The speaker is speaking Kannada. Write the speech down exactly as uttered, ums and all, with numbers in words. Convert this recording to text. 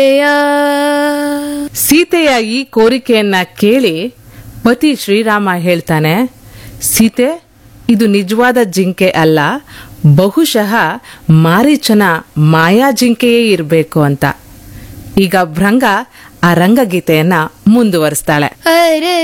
ಸೀತೆಯ ಈ ಕೋರಿಕೆಯನ್ನ ಕೇಳಿ ಪತಿ ಶ್ರೀರಾಮ ಹೇಳ್ತಾನೆ, ಸೀತೆ, ಇದು ನಿಜವಾದ ಜಿಂಕೆ ಅಲ್ಲ, ಬಹುಶಃ ಮಾರೀಚನ ಮಾಯಾ ಜಿಂಕೆಯೇ ಇರಬೇಕು ಅಂತ. ಈಗ ಭೃಂಗ ಆ ರಂಗಗೀತೆಯನ್ನ ಮುಂದುವರಿಸ್ತಾಳೆ.